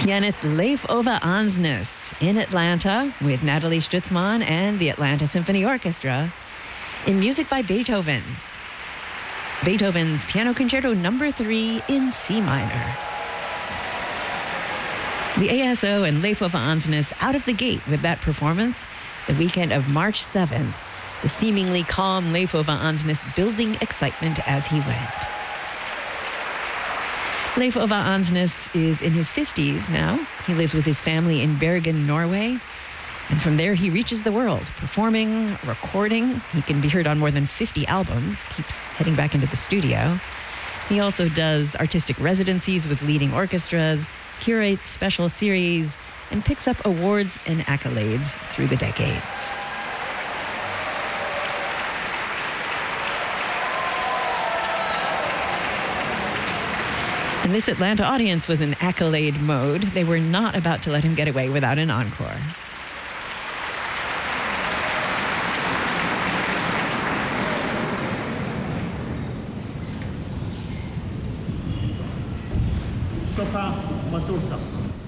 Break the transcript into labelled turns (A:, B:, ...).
A: Pianist Leif Ove Ansnes in Atlanta with Natalie Stutzmann and the Atlanta Symphony Orchestra in music by Beethoven. Beethoven's Piano Concerto No. 3 in C minor. The ASO and Leif Ove Ansnes out of the gate with that performance the weekend of March 7th. The seemingly calm Leif Ove Ansnes building excitement as he went. Leif Ove Ansnes is in his 50s now. He lives with his family in Bergen, Norway. And from there, he reaches the world, performing, recording. He can be heard on more than 50 albums, keeps heading back into the studio. He also does artistic residencies with leading orchestras, curates special series, and picks up awards and accolades through the decades. And this Atlanta audience was in accolade mode. They were not about to let him get away without an encore.
B: Chopin Mazurka.